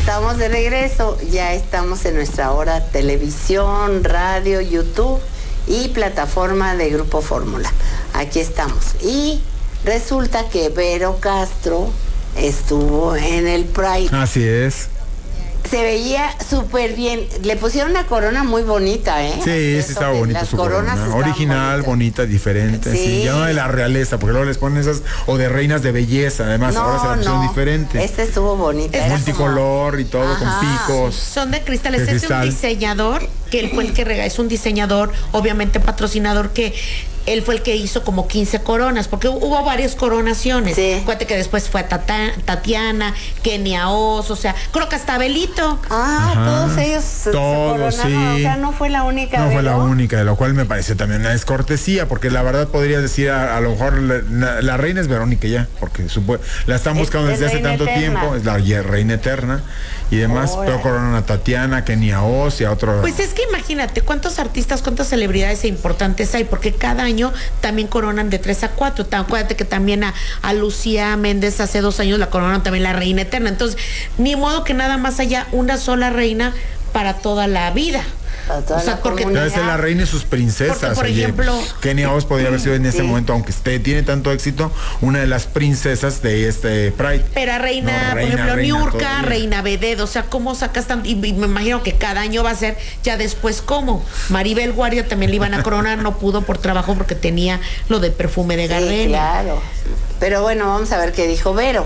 estamos de regreso, ya estamos en nuestra hora televisión, radio, YouTube y plataforma de Grupo Fórmula. Aquí estamos. Y resulta que Vero Castro estuvo en el Pride. Así es. Se veía súper bien. Le pusieron una corona muy bonita, ¿eh? Sí, sí estaba bonita las su coronas corona. Original, bonita, diferente. Sí. Sí, ya no de la realeza, porque luego les ponen esas, o de reinas de belleza, además, ahora se la pusieron diferente. Este estuvo bonita. Es multicolor y todo, con picos. Son de cristales. Es un diseñador, que él fue el que es un diseñador, obviamente patrocinador, que él fue el que hizo como 15 coronas, porque hubo varias coronaciones. Sí. Acuérdate que después fue Tatiana, Kenia Oz, o sea, creo que hasta Belito. Todos ellos se coronaron, sí. O sea, no fue la única. No fue la única, de lo cual me parece también una descortesía, porque la verdad podría decir, a lo mejor la reina es Verónica ya, porque la están buscando desde hace tanto tiempo, es la reina eterna y demás, pero coronan a Tatiana, a Kenia Oz y a otro. Pues es que imagínate cuántos artistas, cuántas celebridades importantes hay, porque cada año también coronan de 3 a 4. Acuérdate que también a Lucía Méndez hace 2 años la coronaron también la reina eterna. Entonces, ni modo que nada más haya una sola reina para toda la vida. O sea, porque debe ser la reina y sus princesas. Porque, por ejemplo, Kenia Oz podría haber sido en ese momento, aunque tiene tanto éxito, una de las princesas de este Pride. Pero reina, por ejemplo, Niurka, reina Vedette, o sea, ¿cómo sacas tanto? Y me imagino que cada año va a ser ya después ¿cómo? Maribel Guardia también le iban a coronar, no pudo por trabajo porque tenía lo de perfume de Gardenia. Claro. Pero bueno, vamos a ver qué dijo Vero.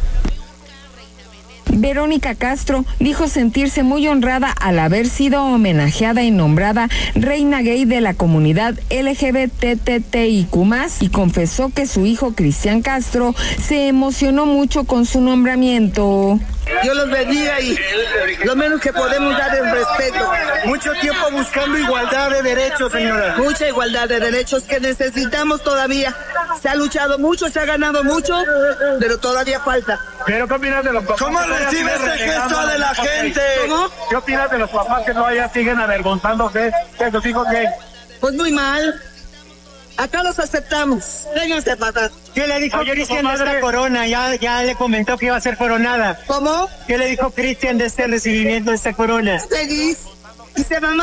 Verónica Castro dijo sentirse muy honrada al haber sido homenajeada y nombrada reina gay de la comunidad LGBTTIQ+, y confesó que su hijo Cristian Castro se emocionó mucho con su nombramiento. Dios los bendiga y lo menos que podemos dar es respeto. Mucho tiempo buscando igualdad de derechos, señora. Mucha igualdad de derechos que necesitamos todavía. Se ha luchado mucho, se ha ganado mucho, pero todavía falta. ¿Pero qué opinas de los papás? ¿Cómo recibe ese gesto de la gente? ¿Cómo? ¿Qué opinas de los papás que todavía siguen avergonzándose de sus hijos gays? Pues muy mal. Acá los aceptamos. Vénganse para acá. ¿Qué le dijo Cristian de esta corona? Ya le comentó que iba a ser coronada. ¿Cómo? ¿Qué le dijo Cristian de este recibimiento de esta corona? Feliz. Dice, mamá,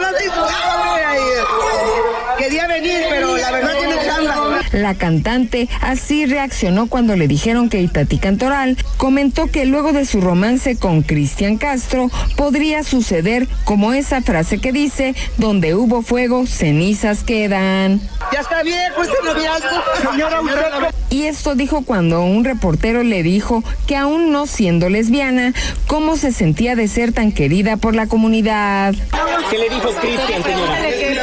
quería venir, pero la verdad tiene chamba. La cantante así reaccionó cuando le dijeron que Itatí Cantoral comentó que luego de su romance con Cristian Castro podría suceder como esa frase que dice, donde hubo fuego, cenizas quedan. Ya está bien, pues el noviazgo. Señora, Y esto dijo cuando un reportero le dijo que aún no siendo lesbiana, cómo se sentía de ser tan querida por la comunidad. ¿Qué le dijo Cristian, señora?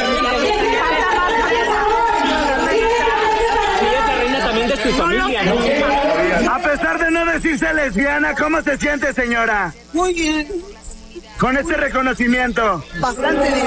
A pesar de no decirse lesbiana, ¿cómo se siente, señora? Muy bien. Con este reconocimiento. Bastante bien.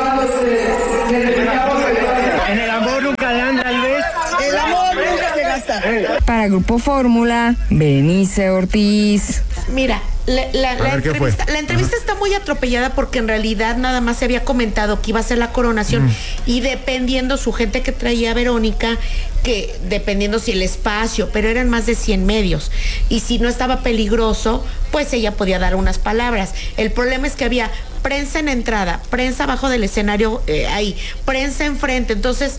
En el amor nunca dan, tal vez. El amor nunca se gasta. Para Grupo Fórmula, Benice Ortiz. Mira, la entrevista está muy atropellada porque en realidad nada más se había comentado que iba a ser la coronación y dependiendo su gente que traía Verónica, que dependiendo si el espacio, pero eran más de 100 medios y si no estaba peligroso, pues ella podía dar unas palabras. El problema es que había prensa en entrada, prensa abajo del escenario, ahí, prensa enfrente, entonces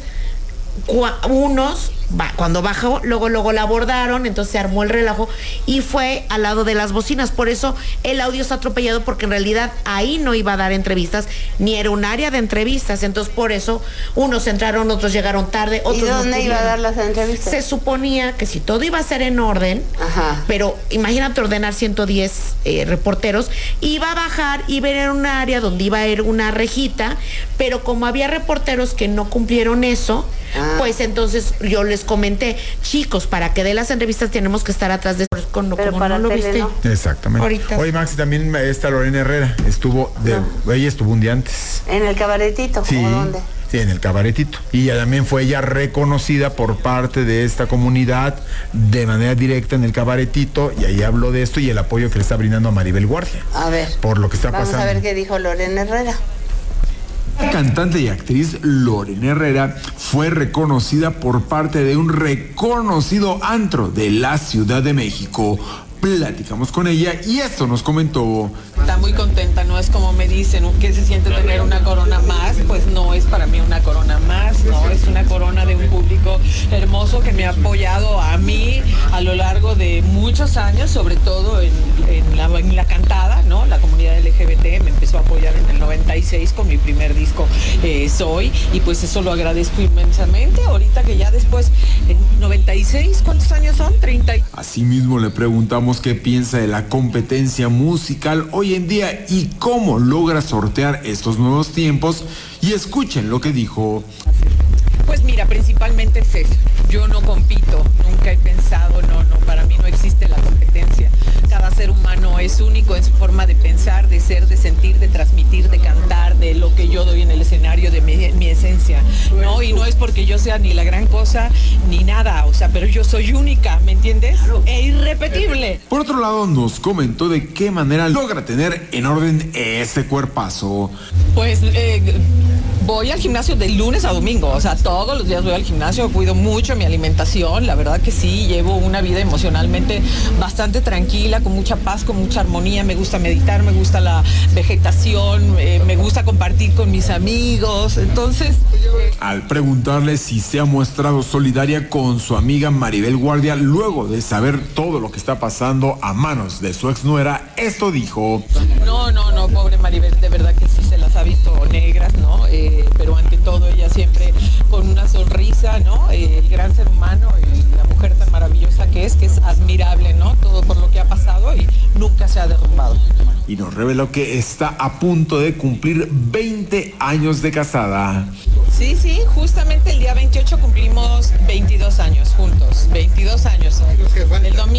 cuando bajó, luego la abordaron, entonces se armó el relajo y fue al lado de las bocinas. Por eso el audio está atropellado, porque en realidad ahí no iba a dar entrevistas, ni era un área de entrevistas. Entonces por eso unos entraron, otros llegaron tarde, otros ¿Y dónde iba a dar las entrevistas? Se suponía que si todo iba a ser en orden, pero imagínate ordenar 110 reporteros, iba a bajar, iba a ir en un área donde iba a ir una rejita, pero como había reporteros que no cumplieron eso, pues entonces yo les comenté, chicos, para que dé las entrevistas tenemos que estar atrás de como no lo viste. No. Exactamente. Ahorita. Oye, Maxi, también esta Lorena Herrera ella estuvo un día antes. ¿En el cabaretito? Sí. ¿O dónde? Sí, en el cabaretito. Y ya también fue ella reconocida por parte de esta comunidad de manera directa en el cabaretito, y ahí habló de esto y el apoyo que le está brindando a Maribel Guardia. A ver. Por lo que está pasando. Vamos a ver qué dijo Lorena Herrera. La cantante y actriz Lorena Herrera fue reconocida por parte de un reconocido antro de la Ciudad de México Platicamos con ella y esto nos comentó. Está muy contenta, no es como me dicen, ¿qué se siente tener una corona más? Pues no es para mí una corona más, no, es una corona de un público hermoso que me ha apoyado a mí a lo largo de muchos años, sobre todo en la cantada, ¿no? La comunidad LGBT me empezó a apoyar en el 96 con mi primer disco Soy, y pues eso lo agradezco inmensamente. Ahorita que ya después, en 96, ¿cuántos años son? 30. Asimismo le preguntamos qué piensa de la competencia musical hoy en día y cómo logra sortear estos nuevos tiempos, y escuchen lo que dijo. Pues mira, principalmente es eso. Yo no compito, nunca he pensado, no, para mí no existe la competencia. Cada ser humano es único en su forma de pensar, de ser, de sentir, de transmitir, de cantar, de lo que yo doy en el escenario, de mi esencia, ¿no? Y no es porque yo sea ni la gran cosa ni nada, o sea, pero yo soy única, ¿me entiendes? E irrepetible. Por otro lado, nos comentó de qué manera logra tener en orden ese cuerpazo. Pues voy al gimnasio de lunes a domingo, o sea, todos los días voy al gimnasio, cuido mucho mi alimentación, la verdad que sí, llevo una vida emocionalmente bastante tranquila, con mucha paz, con mucha armonía, me gusta meditar, me gusta la vegetación, me gusta compartir con mis amigos, entonces... Al preguntarle si se ha mostrado solidaria con su amiga Maribel Guardia luego de saber todo lo que está pasando a manos de su exnuera, esto dijo. No, pobre Maribel, de verdad que sí se las ha visto negras, ¿no? Pero ante todo ella siempre con una sonrisa, ¿no? El gran ser humano y la mujer tan maravillosa que es admirable, ¿no? Todo por lo que ha pasado y nunca se ha derrumbado. Y nos reveló que está a punto de cumplir 20 años de casada. Sí, justamente el día 28 cumplimos 22 años juntos, 22 años. El domingo